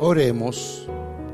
Oremos.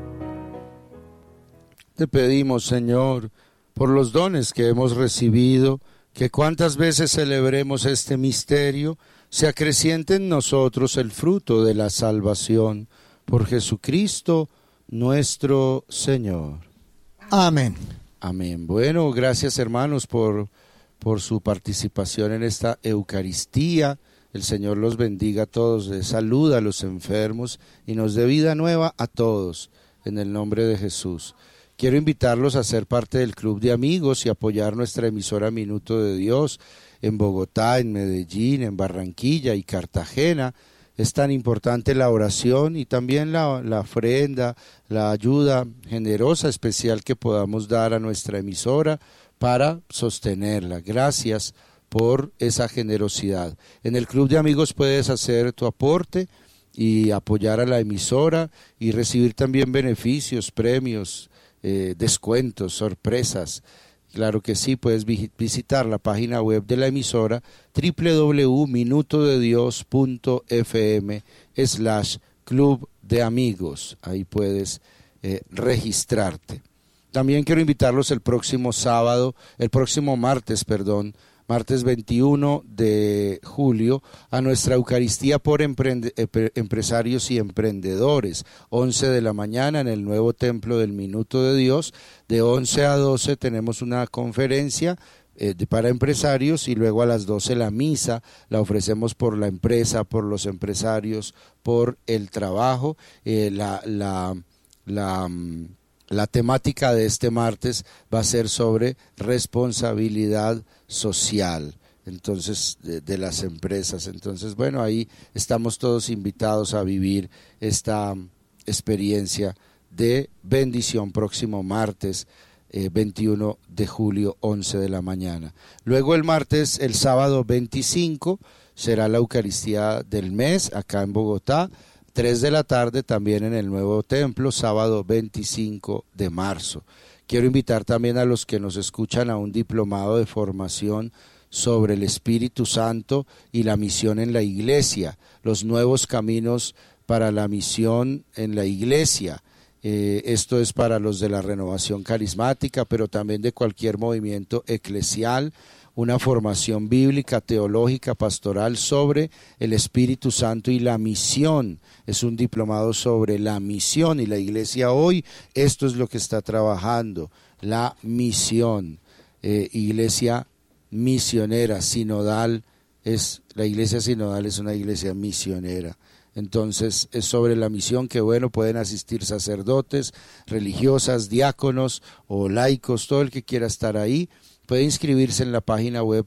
Te pedimos, Señor, por los dones que hemos recibido, que cuantas veces celebremos este misterio, se acreciente en nosotros el fruto de la salvación. Por Jesucristo nuestro Señor. Amén. Amén. Bueno, gracias hermanos por su participación en esta Eucaristía. El Señor los bendiga a todos, les saluda a los enfermos y nos dé vida nueva a todos, en el nombre de Jesús. Quiero invitarlos a ser parte del club de amigos y apoyar nuestra emisora Minuto de Dios en Bogotá, en Medellín, en Barranquilla y Cartagena. Es tan importante la oración y también la ofrenda, la ayuda generosa especial que podamos dar a nuestra emisora para sostenerla. Gracias por esa generosidad. En el club de amigos puedes hacer tu aporte y apoyar a la emisora y recibir también beneficios, premios, descuentos, sorpresas. Claro que sí, puedes visitar la página web de la emisora www.minutodedios.fm/club de amigos. Ahí puedes registrarte. También quiero invitarlos el próximo martes 21 de julio, a nuestra Eucaristía por empresarios y emprendedores, 11 de la mañana en el nuevo templo del Minuto de Dios. De 11 a 12 tenemos una conferencia para empresarios y luego a las 12 la misa. La ofrecemos por la empresa, por los empresarios, por el trabajo. La temática de este martes va a ser sobre responsabilidad social, entonces de las empresas. Entonces, bueno, ahí estamos todos invitados a vivir esta experiencia de bendición próximo martes 21 de julio, 11 de la mañana. Luego el sábado 25 será la Eucaristía del mes acá en Bogotá, 3 de la tarde también en el nuevo templo, sábado 25 de marzo. Quiero invitar también a los que nos escuchan a un diplomado de formación sobre el Espíritu Santo y la misión en la iglesia, los nuevos caminos para la misión en la iglesia. Esto es para los de la renovación carismática, pero también de cualquier movimiento eclesial. Una formación bíblica, teológica, pastoral sobre el Espíritu Santo y la misión. Es un diplomado sobre la misión y la iglesia hoy, esto es lo que está trabajando, la misión. Iglesia misionera, sinodal, la iglesia sinodal es una iglesia misionera. Entonces es sobre la misión que, bueno, pueden asistir sacerdotes, religiosas, diáconos o laicos, todo el que quiera estar ahí. Puede inscribirse en la página web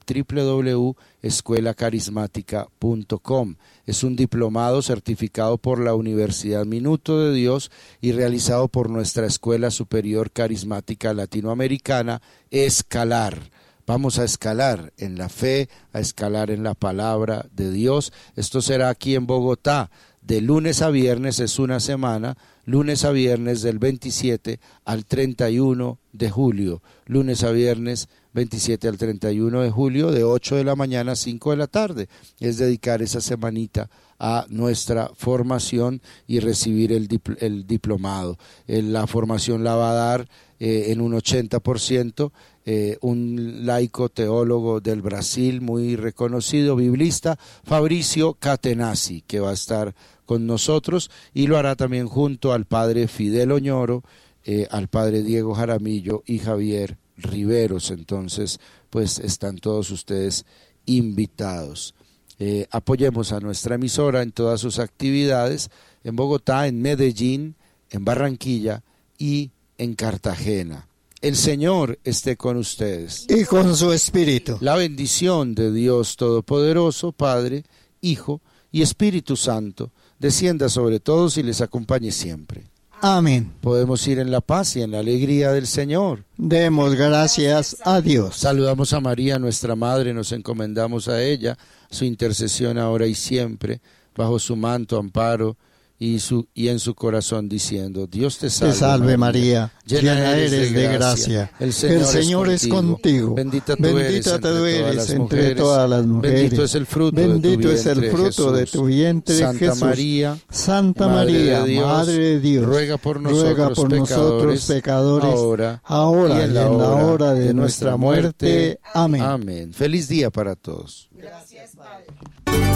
www.escuelacarismática.com. Es un diplomado certificado por la Universidad Minuto de Dios y realizado por nuestra Escuela Superior Carismática Latinoamericana, Escalar. Vamos a escalar en la fe, a escalar en la palabra de Dios. Esto será aquí en Bogotá. De lunes a viernes es una semana, lunes a viernes del 27 al 31 de julio, lunes a viernes 27 al 31 de julio, de 8 de la mañana a 5 de la tarde. Es dedicar esa semanita a nuestra formación y recibir el diplomado. La formación la va a dar en un 80%, un laico teólogo del Brasil muy reconocido, biblista, Fabricio Catenacci, que va a estar con nosotros y lo hará también junto al padre Fidel Oñoro, al padre Diego Jaramillo y Javier Riveros. Entonces, pues están todos ustedes invitados. Apoyemos a nuestra emisora en todas sus actividades, en Bogotá, en Medellín, en Barranquilla y en Cartagena. El Señor esté con ustedes. Y con su espíritu. La bendición de Dios Todopoderoso, Padre, Hijo y Espíritu Santo, descienda sobre todos y les acompañe siempre. Amén. Podemos ir en la paz y en la alegría del Señor. Demos gracias a Dios. Saludamos a María, nuestra Madre, nos encomendamos a ella, su intercesión ahora y siempre, bajo su manto, amparo y en su corazón diciendo: Dios te Te salve María, llena eres de gracia. El Señor es contigo. Bendita tú eres entre todas las mujeres. Bendito es el fruto de tu vientre, Santa Jesús. María, Santa María, Madre de Dios, ruega por nosotros pecadores, ahora y en la hora de nuestra muerte. Amén. Amén. Feliz día para todos. Gracias, Padre.